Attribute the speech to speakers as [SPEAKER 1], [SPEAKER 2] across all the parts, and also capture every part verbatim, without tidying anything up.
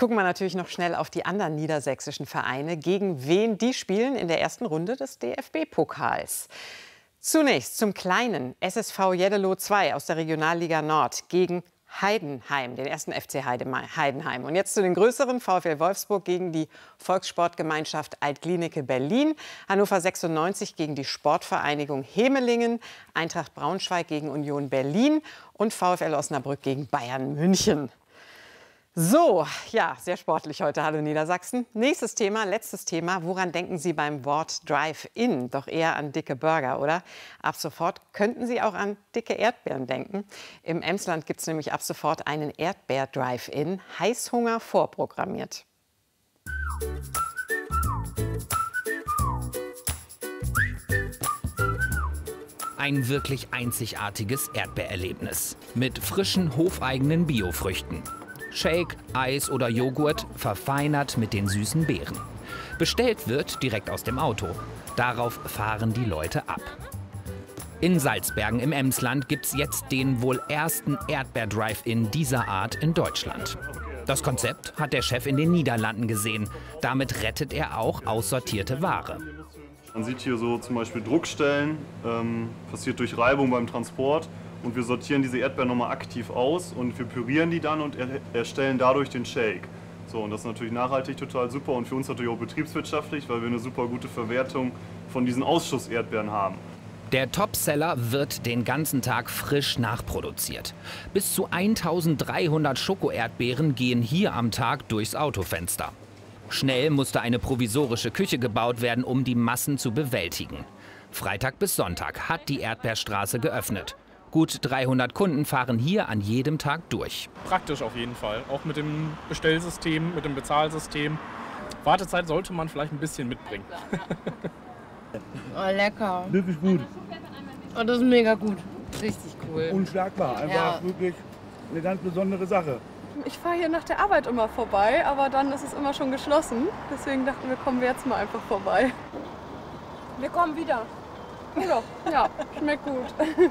[SPEAKER 1] gucken wir natürlich noch schnell auf die anderen niedersächsischen Vereine. Gegen wen die spielen in der ersten Runde des D F B-Pokals. Zunächst zum kleinen S S V Jeddelo zwei aus der Regionalliga Nord gegen Heidenheim, den ersten F C Heidenheim. Und jetzt zu den größeren: VfL Wolfsburg gegen die Volkssportgemeinschaft Alt-Glienicke Berlin, Hannover sechsundneunzig gegen die Sportvereinigung Hemelingen, Eintracht Braunschweig gegen Union Berlin und VfL Osnabrück gegen Bayern München. So, ja, sehr sportlich heute. Hallo Niedersachsen. Nächstes Thema, letztes Thema. Woran denken Sie beim Wort Drive-In? Doch eher an dicke Burger, oder? Ab sofort könnten Sie auch an dicke Erdbeeren denken. Im Emsland gibt es nämlich ab sofort einen Erdbeer-Drive-In, Heißhunger vorprogrammiert.
[SPEAKER 2] Ein wirklich einzigartiges Erdbeererlebnis mit frischen, hofeigenen Biofrüchten. Shake, Eis oder Joghurt, verfeinert mit den süßen Beeren. Bestellt wird direkt aus dem Auto. Darauf fahren die Leute ab. In Salzbergen im Emsland gibt es jetzt den wohl ersten Erdbeer-Drive-In dieser Art in Deutschland. Das Konzept hat der Chef in den Niederlanden gesehen. Damit rettet er auch aussortierte Ware.
[SPEAKER 3] Man sieht hier so zum Beispiel Druckstellen, ähm, passiert durch Reibung beim Transport. Und wir sortieren diese Erdbeeren nochmal aktiv aus und wir pürieren die dann und er erstellen dadurch den Shake. So, und das ist natürlich nachhaltig total super und für uns natürlich auch betriebswirtschaftlich, weil wir eine super gute Verwertung von diesen Ausschuss-Erdbeeren haben.
[SPEAKER 2] Der Topseller wird den ganzen Tag frisch nachproduziert. Bis zu eintausenddreihundert Schokoerdbeeren gehen hier am Tag durchs Autofenster. Schnell musste eine provisorische Küche gebaut werden, um die Massen zu bewältigen. Freitag bis Sonntag hat die Erdbeerstraße geöffnet. Gut dreihundert Kunden fahren hier an jedem Tag durch.
[SPEAKER 4] Praktisch auf jeden Fall, auch mit dem Bestellsystem, mit dem Bezahlsystem. Wartezeit sollte man vielleicht ein bisschen mitbringen.
[SPEAKER 5] Oh, lecker.
[SPEAKER 6] Wirklich gut.
[SPEAKER 5] Oh, das ist mega gut. Richtig cool.
[SPEAKER 6] Unschlagbar. Einfach
[SPEAKER 5] Ja.
[SPEAKER 6] wirklich eine ganz besondere Sache.
[SPEAKER 7] Ich fahre hier nach der Arbeit immer vorbei, aber dann ist es immer schon geschlossen. Deswegen dachten wir, kommen wir jetzt mal einfach vorbei. Wir kommen wieder. Ja, ja, schmeckt gut.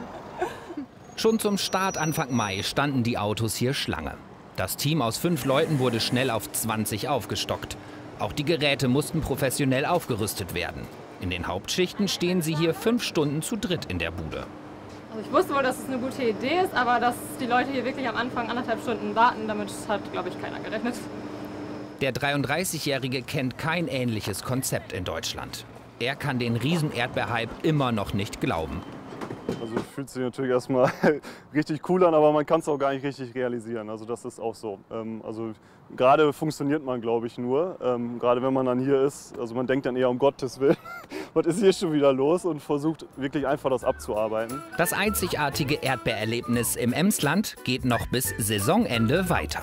[SPEAKER 2] Schon zum Start Anfang Mai standen die Autos hier Schlange. Das Team aus fünf Leuten wurde schnell auf zwanzig aufgestockt. Auch die Geräte mussten professionell aufgerüstet werden. In den Hauptschichten stehen sie hier fünf Stunden zu dritt in der Bude.
[SPEAKER 8] Also ich wusste wohl, dass es eine gute Idee ist, aber dass die Leute hier wirklich am Anfang anderthalb Stunden warten, damit hat, glaube ich, keiner gerechnet.
[SPEAKER 2] Der dreiunddreißigjährige kennt kein ähnliches Konzept in Deutschland. Er kann den Riesen-Erdbeerhype immer noch nicht glauben.
[SPEAKER 3] Also fühlt sich natürlich erstmal richtig cool an, aber man kann es auch gar nicht richtig realisieren. Also das ist auch so. Ähm, also gerade funktioniert man, glaube ich, nur. Ähm, gerade wenn man dann hier ist. Also man denkt dann eher, um Gottes Willen, was ist hier schon wieder los, und versucht wirklich einfach das abzuarbeiten.
[SPEAKER 2] Das einzigartige Erdbeererlebnis im Emsland geht noch bis Saisonende weiter.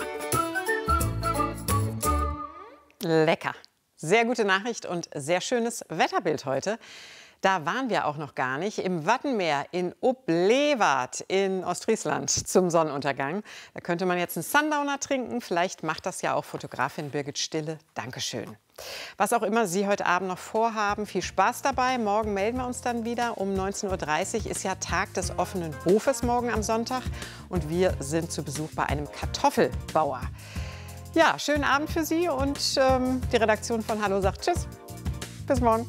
[SPEAKER 1] Lecker. Sehr gute Nachricht und sehr schönes Wetterbild heute. Da waren wir auch noch gar nicht, im Wattenmeer in Oblewart in Ostfriesland zum Sonnenuntergang. Da könnte man jetzt einen Sundowner trinken. Vielleicht macht das ja auch Fotografin Birgit Stille. Dankeschön. Was auch immer Sie heute Abend noch vorhaben, viel Spaß dabei. Morgen melden wir uns dann wieder. Um neunzehn Uhr dreißig ist ja Tag des offenen Hofes morgen am Sonntag. Und wir sind zu Besuch bei einem Kartoffelbauer. Ja, schönen Abend für Sie und ähm, die Redaktion von Hallo sagt Tschüss. Bis morgen.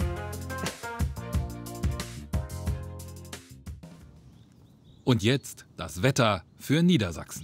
[SPEAKER 9] Und jetzt das Wetter für Niedersachsen.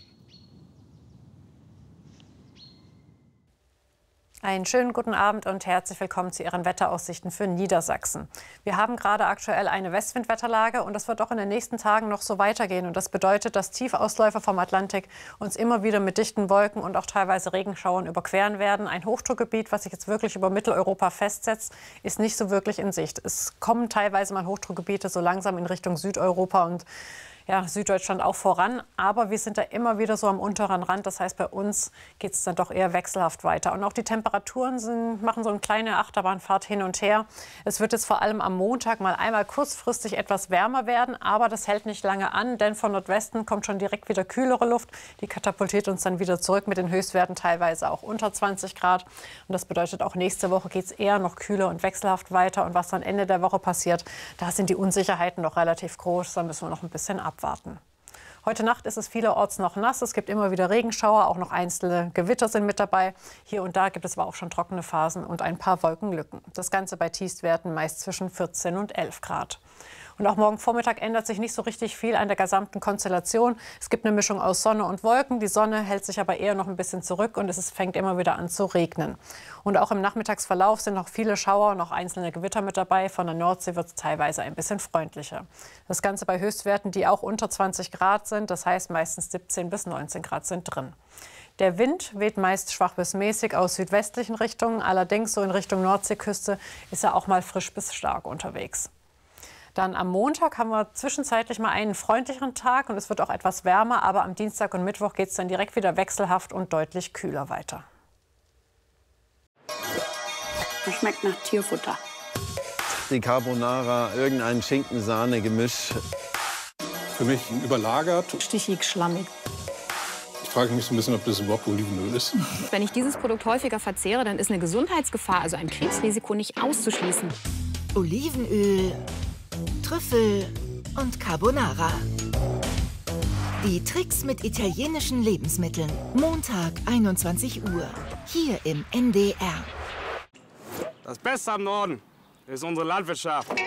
[SPEAKER 10] Einen schönen guten Abend und herzlich willkommen zu Ihren Wetteraussichten für Niedersachsen. Wir haben gerade aktuell eine Westwindwetterlage und das wird auch in den nächsten Tagen noch so weitergehen. Und das bedeutet, dass Tiefausläufer vom Atlantik uns immer wieder mit dichten Wolken und auch teilweise Regenschauern überqueren werden. Ein Hochdruckgebiet, was sich jetzt wirklich über Mitteleuropa festsetzt, ist nicht so wirklich in Sicht. Es kommen teilweise mal Hochdruckgebiete so langsam in Richtung Südeuropa und ja, Süddeutschland auch voran, aber wir sind da immer wieder so am unteren Rand. Das heißt, bei uns geht es dann doch eher wechselhaft weiter. Und auch die Temperaturen sind, machen so eine kleine Achterbahnfahrt hin und her. Es wird jetzt vor allem am Montag mal einmal kurzfristig etwas wärmer werden, aber das hält nicht lange an, denn von Nordwesten kommt schon direkt wieder kühlere Luft. Die katapultiert uns dann wieder zurück mit den Höchstwerten teilweise auch unter zwanzig Grad. Und das bedeutet, auch nächste Woche geht es eher noch kühler und wechselhaft weiter. Und was dann Ende der Woche passiert, da sind die Unsicherheiten noch relativ groß. Da müssen wir noch ein bisschen abwarten. Heute Nacht ist es vielerorts noch nass. Es gibt immer wieder Regenschauer, auch noch einzelne Gewitter sind mit dabei. Hier und da gibt es aber auch schon trockene Phasen und ein paar Wolkenlücken. Das Ganze bei Tiefstwerten meist zwischen vierzehn und elf Grad. Und auch morgen Vormittag ändert sich nicht so richtig viel an der gesamten Konstellation. Es gibt eine Mischung aus Sonne und Wolken. Die Sonne hält sich aber eher noch ein bisschen zurück und es fängt immer wieder an zu regnen. Und auch im Nachmittagsverlauf sind noch viele Schauer und auch einzelne Gewitter mit dabei. Von der Nordsee wird es teilweise ein bisschen freundlicher. Das Ganze bei Höchstwerten, die auch unter zwanzig Grad sind. Das heißt, meistens siebzehn bis neunzehn Grad sind drin. Der Wind weht meist schwach bis mäßig aus südwestlichen Richtungen. Allerdings so in Richtung Nordseeküste ist er auch mal frisch bis stark unterwegs. Dann am Montag haben wir zwischenzeitlich mal einen freundlicheren Tag und es wird auch etwas wärmer. Aber am Dienstag und Mittwoch geht es dann direkt wieder wechselhaft und deutlich kühler weiter.
[SPEAKER 11] Das schmeckt nach Tierfutter.
[SPEAKER 12] Die Carbonara, irgendein Schinken-Sahne-Gemisch.
[SPEAKER 13] Für mich überlagert.
[SPEAKER 11] Stichig, schlammig.
[SPEAKER 13] Ich frage mich so ein bisschen, ob das überhaupt Olivenöl ist.
[SPEAKER 11] Wenn ich dieses Produkt häufiger verzehre, dann ist eine Gesundheitsgefahr, also ein Krebsrisiko, nicht auszuschließen.
[SPEAKER 14] Olivenöl, Trüffel und Carbonara. Die Tricks mit italienischen Lebensmitteln. Montag, einundzwanzig Uhr. Hier im N D R.
[SPEAKER 15] Das Beste am Norden ist unsere Landwirtschaft.